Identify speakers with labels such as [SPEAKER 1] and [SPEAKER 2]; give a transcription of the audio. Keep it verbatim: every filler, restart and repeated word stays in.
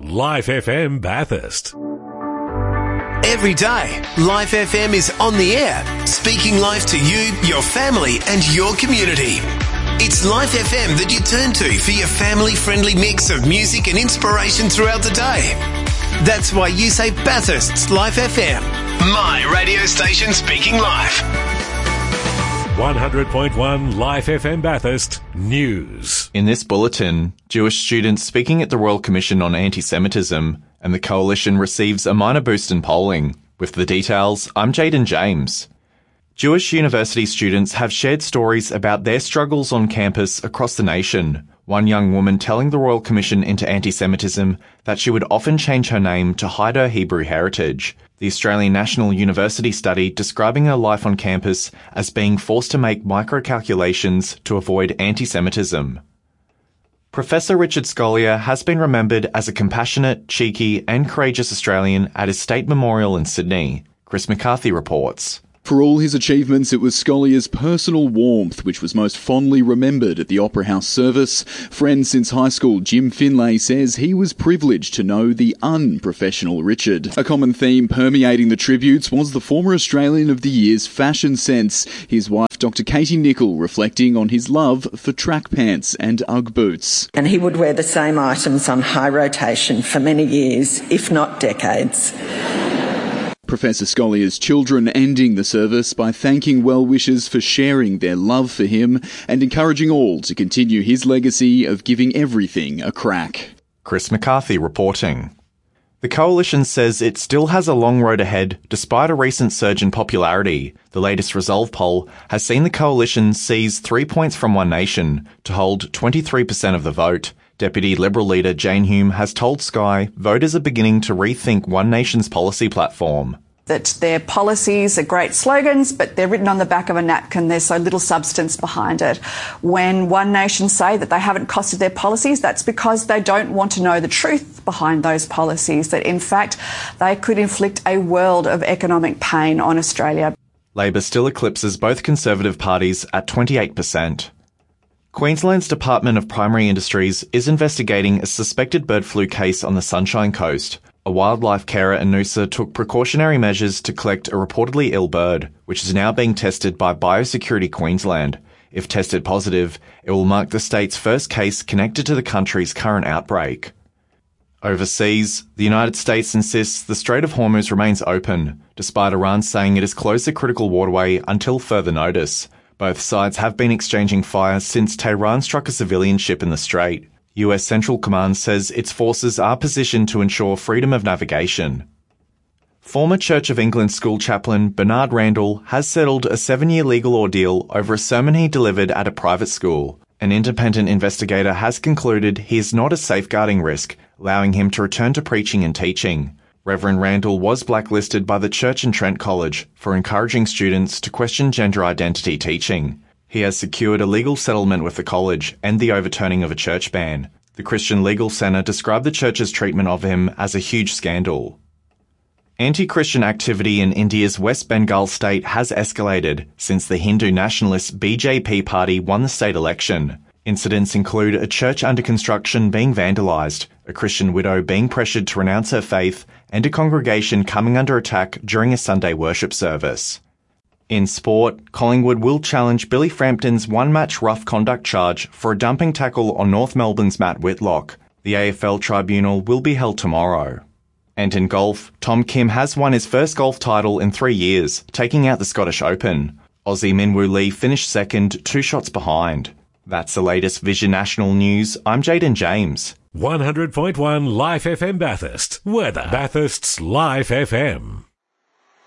[SPEAKER 1] Life F M Bathurst.
[SPEAKER 2] Every day, Life F M is on the air, speaking life to you, your family and your community. It's Life F M that you turn to for your family-friendly mix of music and inspiration throughout the day. That's why you say Bathurst's Life F M, my radio station speaking life.
[SPEAKER 1] one hundred point one Life F M Bathurst News.
[SPEAKER 3] In this bulletin, Jewish students speaking at the Royal Commission on Anti-Semitism, and the Coalition receives a minor boost in polling. With the details, I'm Jaden James. Jewish university students have shared stories about their struggles on campus across the nation. One young woman telling the Royal Commission into Anti-Semitism that she would often change her name to hide her Hebrew heritage. The Australian National University study describing her life on campus as being forced to make micro-calculations to avoid anti-Semitism. Professor Richard Scolyer has been remembered as a compassionate, cheeky and courageous Australian at his state memorial in Sydney. Chris McCarthy reports.
[SPEAKER 4] For all his achievements, it was Scolyer's personal warmth which was most fondly remembered at the Opera House service. Friend since high school Jim Finlay says he was privileged to know the unprofessional Richard. A common theme permeating the tributes was the former Australian of the Year's fashion sense. His wife, Doctor Katie Nicol, reflecting on his love for track pants and Ugg boots.
[SPEAKER 5] And he would wear the same items on high rotation for many years, if not decades.
[SPEAKER 4] Professor Scolyer's children ending the service by thanking well-wishers for sharing their love for him and encouraging all to continue his legacy of giving everything a crack.
[SPEAKER 3] Chris McCarthy reporting. The Coalition says it still has a long road ahead despite a recent surge in popularity. The latest Resolve poll has seen the Coalition seize three points from One Nation to hold twenty-three percent of the vote. Deputy Liberal leader Jane Hume has told Sky voters are beginning to rethink One Nation's policy platform.
[SPEAKER 6] That their policies are great slogans, but they're written on the back of a napkin. There's so little substance behind it. When One Nation say that they haven't costed their policies, that's because they don't want to know the truth behind those policies, that in fact they could inflict a world of economic pain on Australia.
[SPEAKER 3] Labor still eclipses both Conservative parties at twenty-eight percent. Queensland's Department of Primary Industries is investigating a suspected bird flu case on the Sunshine Coast. A wildlife carer in Noosa took precautionary measures to collect a reportedly ill bird, which is now being tested by Biosecurity Queensland. If tested positive, it will mark the state's first case connected to the country's current outbreak. Overseas, the United States insists the Strait of Hormuz remains open, despite Iran saying it has closed the critical waterway until further notice. Both sides have been exchanging fire since Tehran struck a civilian ship in the strait. U S Central Command says its forces are positioned to ensure freedom of navigation. Former Church of England school chaplain Bernard Randall has settled a seven-year legal ordeal over a sermon he delivered at a private school. An independent investigator has concluded he is not a safeguarding risk, allowing him to return to preaching and teaching. Reverend Randall was blacklisted by the Church and Trent College for encouraging students to question gender identity teaching. He has secured a legal settlement with the college and the overturning of a church ban. The Christian Legal Centre described the church's treatment of him as a huge scandal. Anti-Christian activity in India's West Bengal state has escalated since the Hindu nationalist B J P party won the state election. Incidents include a church under construction being vandalised, a Christian widow being pressured to renounce her faith, and a congregation coming under attack during a Sunday worship service. In sport, Collingwood will challenge Billy Frampton's one-match rough conduct charge for a dumping tackle on North Melbourne's Matt Whitlock. The A F L tribunal will be held tomorrow. And in golf, Tom Kim has won his first golf title in three years, taking out the Scottish Open. Aussie Minwoo Lee finished second, two shots behind. That's the latest Vision National News. I'm Jaden James.
[SPEAKER 1] one hundred point one Life F M Bathurst. Weather. Bathurst's Life F M.